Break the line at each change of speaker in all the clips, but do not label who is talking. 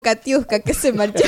Katiuska que se marchó.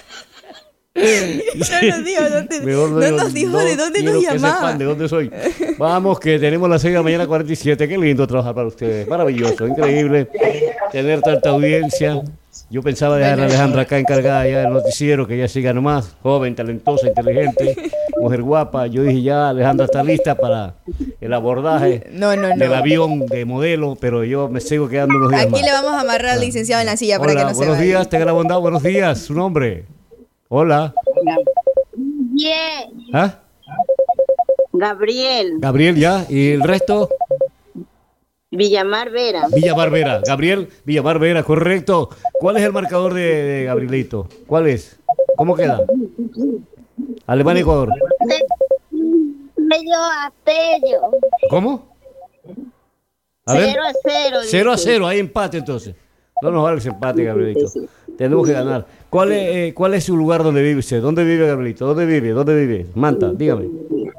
No nos dijo de dónde nos llamaba.
Sepan de dónde soy. Vamos, que tenemos las 6 de la mañana 47. Qué lindo trabajar para ustedes. Maravilloso, increíble tener tanta audiencia. Yo pensaba dejar a Alejandra acá encargada ya del noticiero, que ella siga nomás, joven, talentosa, inteligente, mujer guapa. Yo dije ya, Alejandra está lista para el abordaje del avión de modelo, pero yo me sigo quedando unos días
Aquí
más.
le vamos a amarrar al licenciado en la silla para que no se vaya.
Buenos días, tenga la bondad, buenos días, su nombre. Hola.
Bien.
¿Ah?
Gabriel.
Gabriel, ya. ¿Y el resto?
Villamar Vera.
Villamar Vera. Gabriel Villamar Vera, correcto. ¿Cuál es el marcador de Gabrielito? ¿Cuál es? ¿Cómo queda? Alemania, Ecuador.
Tello.
¿Cómo? A ver.
0-0.
0-0, hay empate entonces. No nos vale ese empate, Gabrielito. Tenemos que ganar. ¿Cuál es su lugar donde vive usted? ¿Dónde vive Gabrielito? ¿Dónde vive? Manta, dígame.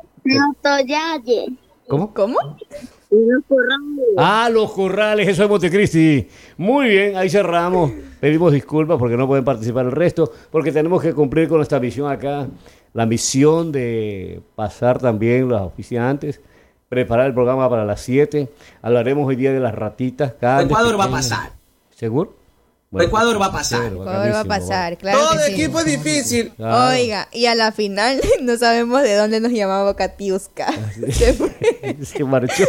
Toyalle.
¿Cómo?
Los Corrales.
Ah, Los Corrales, eso es Montecristi. Muy bien, ahí cerramos. Pedimos disculpas porque no pueden participar el resto, porque tenemos que cumplir con nuestra misión acá. La misión de pasar también los oficiantes, preparar el programa para las 7. Hablaremos hoy día de las ratitas.
Ecuador va a pasar.
¿Seguro? Bueno,
Ecuador va a pasar.
Ecuador va a pasar, claro.
Todo
que sí.
equipo es difícil.
Claro.
Oiga, y a la final no sabemos de dónde nos llamaba Katiuska. Se fue.
Se marchó.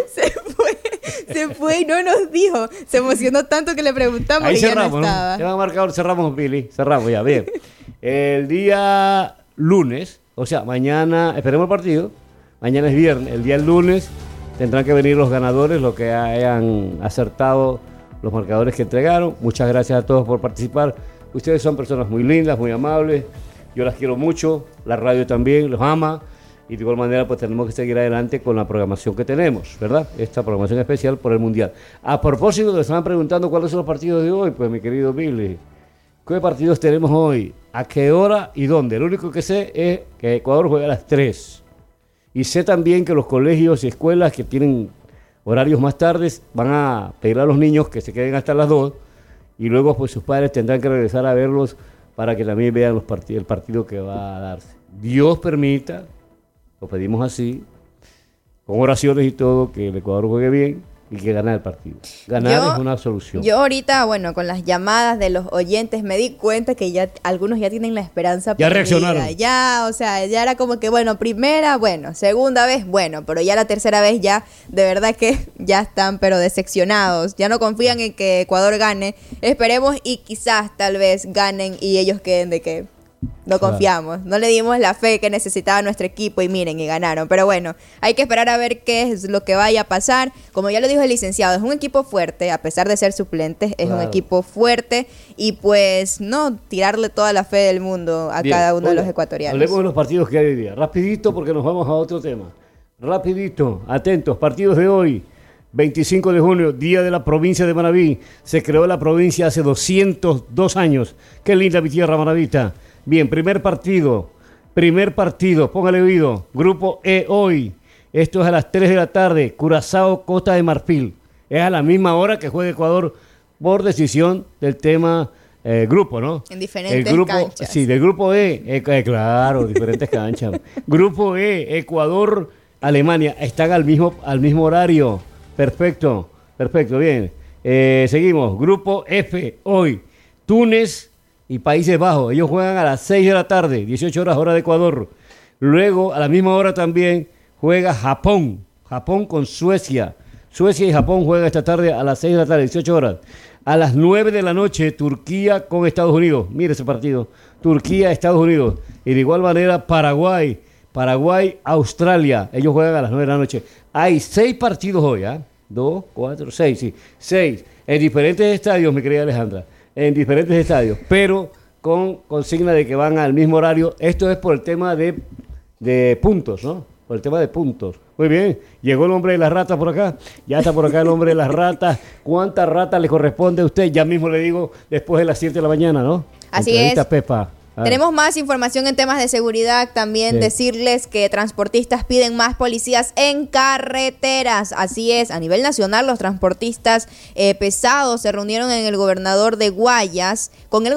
Se fue y no nos dijo. Se emocionó tanto que le preguntamos
Ahí
y
cerramos,
ya no estaba.
Ya marcador, cerramos, Billy. Cerramos ya, bien. El día lunes, o sea, mañana, esperemos el partido. Mañana es viernes. El día lunes tendrán que venir los ganadores, los que hayan acertado los marcadores que entregaron. Muchas gracias a todos por participar. Ustedes son personas muy lindas, muy amables. Yo las quiero mucho. La radio también los ama. Y de igual manera, pues tenemos que seguir adelante con la programación que tenemos, ¿verdad? Esta programación especial por el Mundial. A propósito, me estaban preguntando cuáles son los partidos de hoy, pues mi querido Billy. ¿Qué partidos tenemos hoy? ¿A qué hora y dónde? Lo único que sé es que Ecuador juega a las 3. Y sé también que los colegios y escuelas que tienen horarios más tardes van a pedir a los niños que se queden hasta las 2 y luego pues sus padres tendrán que regresar a verlos para que también vean el partido que va a darse. Dios permita, lo pedimos así, con oraciones y todo, que el Ecuador juegue bien y que gane el partido. Ganar es una solución.
Yo ahorita, bueno, con las llamadas de los oyentes me di cuenta que ya algunos ya tienen la esperanza
Ya
perdida.
reaccionaron.
Ya, o sea, ya era como que, bueno, primera, bueno, segunda vez, bueno, pero ya la tercera vez ya, de verdad que ya están, pero decepcionados. Ya no confían en que Ecuador gane. Esperemos y quizás tal vez ganen y ellos queden de que no confiamos, no le dimos la fe que necesitaba nuestro equipo y miren, y ganaron. Pero bueno, hay que esperar a ver qué es lo que vaya a pasar. Como ya lo dijo el licenciado, es un equipo fuerte, a pesar de ser suplentes, es un equipo fuerte y pues no tirarle toda la fe del mundo a cada uno de los ecuatorianos.
Hablemos de los partidos que hay hoy día. Rapidito porque nos vamos a otro tema. Rapidito, atentos, partidos de hoy. 25 de junio, Día de la Provincia de Manabí. Se creó la provincia hace 202 años. Qué linda mi tierra, Manabita. Bien, primer partido, póngale oído, Grupo E hoy, esto es a las 3 de la tarde, Curazao, Costa de Marfil, es a la misma hora que juega Ecuador por decisión del tema grupo, ¿no?
En diferentes canchas.
Sí, del Grupo E, claro, diferentes canchas. Grupo E, Ecuador, Alemania, están al mismo horario, perfecto, bien. Seguimos, Grupo F hoy, Túnez y Países Bajos. Ellos juegan a las 6 de la tarde, 18 horas hora de Ecuador. Luego, a la misma hora también, juega Japón con Suecia. Suecia y Japón juegan esta tarde a las 6 de la tarde, 18 horas. A las 9 de la noche, Turquía con Estados Unidos. Mire ese partido. Turquía, Estados Unidos. Y de igual manera, Paraguay, Australia. Ellos juegan a las 9 de la noche. Hay 6 partidos hoy, ¿ah? 2, 4, 6, sí. 6 en diferentes estadios, mi querida Alejandra. En diferentes estadios, pero con consigna de que van al mismo horario. Esto es por el tema de puntos, ¿no? Por el tema de puntos. Muy bien, llegó el hombre de las ratas por acá. Ya está por acá el hombre de las ratas. ¿Cuántas ratas le corresponde a usted? Ya mismo le digo, después de las 7 de la mañana, ¿no?
Así
Entrevista
es.
Pepa.
Tenemos más información en temas de seguridad. También decirles que transportistas piden más policías en carreteras. Así es, a nivel nacional los transportistas pesados se reunieron con el gobernador de Guayas,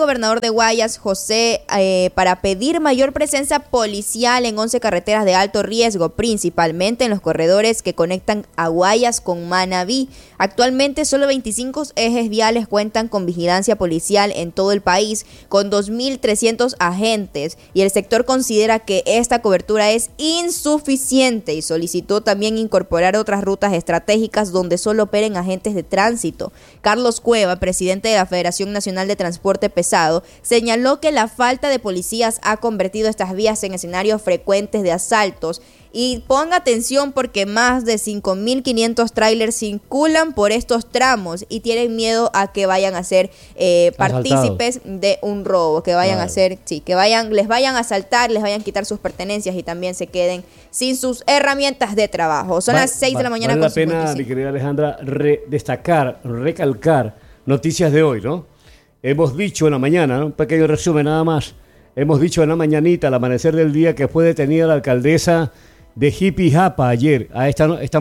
José, para pedir mayor presencia policial en 11 carreteras de alto riesgo, principalmente en los corredores que conectan a Guayas con Manabí. Actualmente solo 25 ejes viales cuentan con vigilancia policial en todo el país, con 2.300 agentes, y el sector considera que esta cobertura es insuficiente y solicitó también incorporar otras rutas estratégicas donde solo operen agentes de tránsito. Carlos Cueva, presidente de la Federación Nacional de Transporte Pesado, señaló que la falta de policías ha convertido estas vías en escenarios frecuentes de asaltos. Y ponga atención porque más de 5.500 trailers circulan por estos tramos y tienen miedo a que vayan a ser partícipes de un robo, que vayan a ser, les vayan a asaltar, les vayan a quitar sus pertenencias y también se queden sin sus herramientas de trabajo. Son las 6 de la mañana.
Vale la pena, mi querida Alejandra, recalcar noticias de hoy, ¿no? Hemos dicho en la mañana, ¿no? Un pequeño resumen nada más. Hemos dicho en la mañanita, al amanecer del día, que fue detenida la alcaldesa de Jipijapa ayer, esta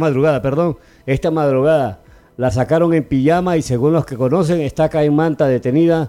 madrugada, la sacaron en pijama y según los que conocen está acá en Manta detenida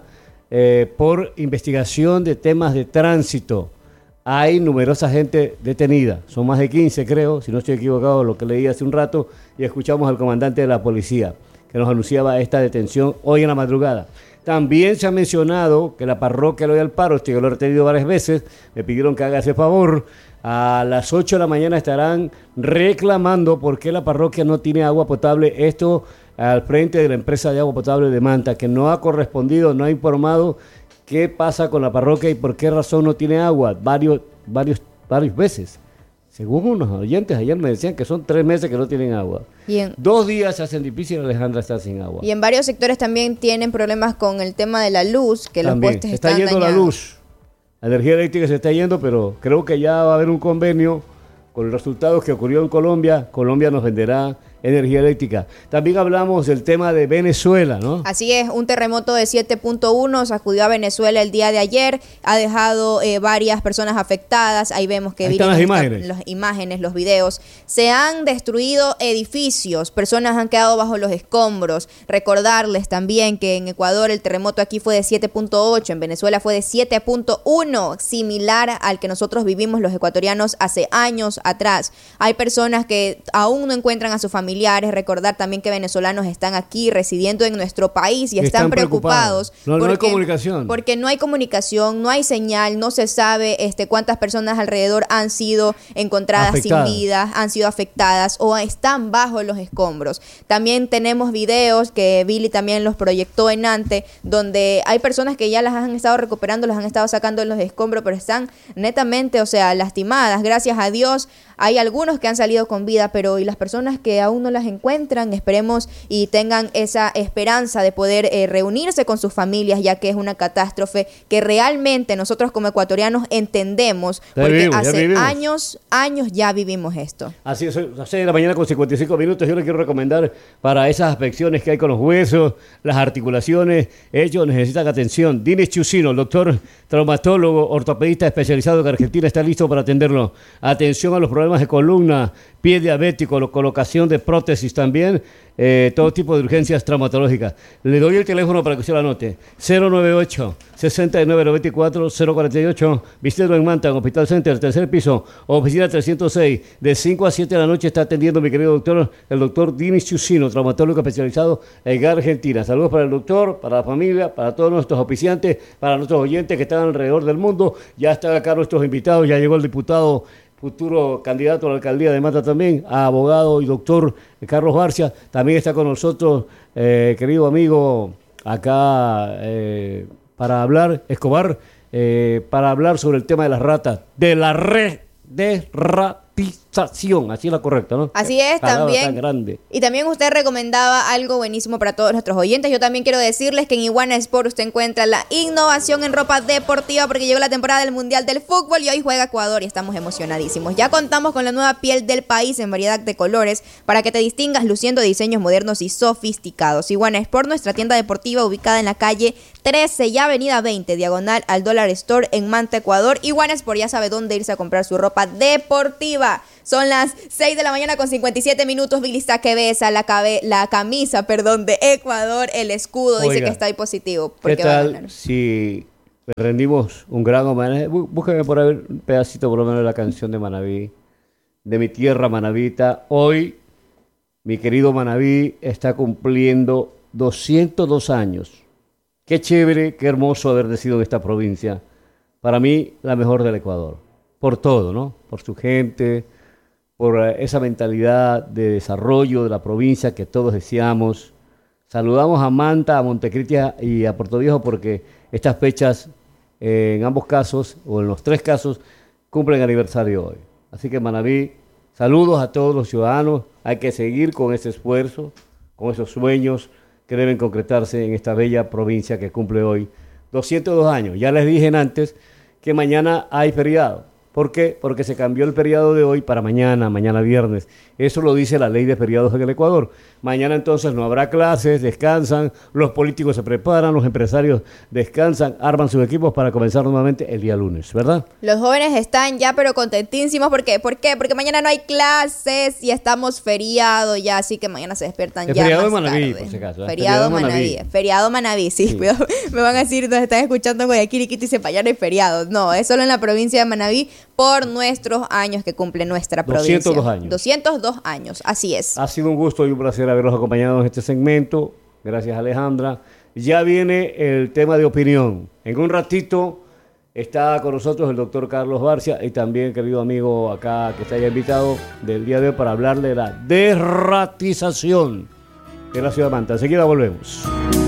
por investigación de temas de tránsito. Hay numerosa gente detenida, son más de 15 creo, si no estoy equivocado lo que leí hace un rato, y escuchamos al comandante de la policía que nos anunciaba esta detención hoy en la madrugada. También se ha mencionado que la parroquia Eloy Alparo, yo lo he retenido varias veces, me pidieron que haga ese favor. A las 8 de la mañana estarán reclamando por qué la parroquia no tiene agua potable. Esto al frente de la empresa de agua potable de Manta, que no ha correspondido, no ha informado qué pasa con la parroquia y por qué razón no tiene agua. Varios veces. Según unos oyentes ayer me decían que son 3 meses que no tienen agua. 2 días se hacen difícil, Alejandra, estar sin agua.
Y en varios sectores también tienen problemas con el tema de la luz, que
también,
los postes están dañados.
Está yendo la luz. La energía eléctrica se está yendo, pero creo que ya va a haber un convenio con los resultados que ocurrió en Colombia. Colombia nos venderá energía eléctrica. También hablamos del tema de Venezuela, ¿no?
Así es, un terremoto de 7.1 sacudió a Venezuela el día de ayer, ha dejado varias personas afectadas. Ahí vemos que
están las
imágenes, los videos. Se han destruido edificios, personas han quedado bajo los escombros. Recordarles también que en Ecuador el terremoto aquí fue de 7.8, en Venezuela fue de 7.1, similar al que nosotros vivimos los ecuatorianos hace años atrás. Hay personas que aún no encuentran a su familia. Recordar también que venezolanos están aquí residiendo en nuestro país y están preocupados.
No hay comunicación.
Porque no hay comunicación, no hay señal, no se sabe cuántas personas alrededor han sido encontradas sin vida, han sido afectadas o están bajo los escombros. También tenemos videos que Billy también los proyectó en Ante, donde hay personas que ya las han estado recuperando, las han estado sacando de los escombros, pero están netamente, lastimadas. Gracias a Dios hay algunos que han salido con vida, pero y las personas que aún no las encuentran, esperemos y tengan esa esperanza de poder reunirse con sus familias, ya que es una catástrofe que realmente nosotros como ecuatorianos entendemos, porque hace años ya vivimos esto.
Así es, a las 6 de la mañana con 55 minutos, yo les quiero recomendar para esas afecciones que hay con los huesos, las articulaciones, ellos necesitan atención. Dinis Chusino, el doctor traumatólogo, ortopedista especializado en Argentina, está listo para atenderlo. Atención a los problemas de columna, pie diabético, colocación de prótesis también, todo tipo de urgencias traumatológicas. Le doy el teléfono para que usted lo anote: 098-6994-048. Visítelo en Manta, en Hospital Center, tercer piso, oficina 306. De 5 a 7 de la noche está atendiendo mi querido doctor, el doctor Dinis Chusino, traumatólogo especializado en Argentina. Saludos para el doctor, para la familia, para todos nuestros auspiciantes, para nuestros oyentes que están alrededor del mundo. Ya están acá nuestros invitados, ya llegó el diputado, futuro candidato a la alcaldía de Manta también, abogado y doctor Carlos Barcia. También está con nosotros, querido amigo, acá para hablar, Escobar, para hablar sobre el tema de las ratas, de la ratización, así es la correcta, ¿no?
Así es, también.
Tan grande.
Y también usted recomendaba algo buenísimo para todos nuestros oyentes. Yo también quiero decirles que en Iguana Sport usted encuentra la innovación en ropa deportiva, porque llegó la temporada del Mundial del Fútbol y hoy juega Ecuador y estamos emocionadísimos. Ya contamos con la nueva piel del país en variedad de colores para que te distingas luciendo diseños modernos y sofisticados. Iguana Sport, nuestra tienda deportiva ubicada en la calle 13 y Avenida 20, diagonal al Dollar Store en Manta, Ecuador. Y Juanesport ya sabe dónde irse a comprar su ropa deportiva. Son las 6 de la mañana con 57 minutos. Billy que besa la camisa, de Ecuador, el escudo, dice
Oiga,
que está ahí positivo.
¿Qué
Porque va a
tal
ganar.
si le rendimos un gran homenaje? Búsqueme por ahí un pedacito por lo menos de la canción de Manaví, de mi tierra manavita. Hoy, mi querido Manaví está cumpliendo 202 años. Qué chévere, qué hermoso haber nacido en esta provincia. Para mí, la mejor del Ecuador. Por todo, ¿no? Por su gente, por esa mentalidad de desarrollo de la provincia que todos deseamos. Saludamos a Manta, a Montecristi y a Puerto Viejo porque estas fechas, en ambos casos, o en los tres casos, cumplen aniversario hoy. Así que Manaví, saludos a todos los ciudadanos. Hay que seguir con ese esfuerzo, con esos sueños que deben concretarse en esta bella provincia que cumple hoy 202 años. Ya les dije antes que mañana hay feriado. ¿Por qué? Porque se cambió el feriado de hoy para mañana viernes. Eso lo dice la ley de feriados en el Ecuador. Mañana entonces no habrá clases, descansan, los políticos se preparan, los empresarios descansan, arman sus equipos para comenzar nuevamente el día lunes, ¿verdad?
Los jóvenes están ya pero contentísimos. ¿Por qué? Porque mañana no hay clases y estamos feriado ya, así que mañana se despiertan
El
ya
feriado
más
de Manaví,
tarde.
por si acaso, ¿eh?
Feriado Manaví. Feriado Manaví, sí. Cuidado, me van a decir, nos están escuchando en Guayaquil y Quito y para allá no hay feriado. No, es solo en la provincia de Manaví por nuestros años que cumple nuestra provincia.
202 años.
202 años, así es.
Ha sido un gusto y un placer haberlos acompañado en este segmento. Gracias, Alejandra. Ya viene el tema de opinión. En un ratito está con nosotros el doctor Carlos Barcia y también, querido amigo acá que está ya invitado del día de hoy para hablarle de la derratización de la ciudad de Manta. Enseguida volvemos.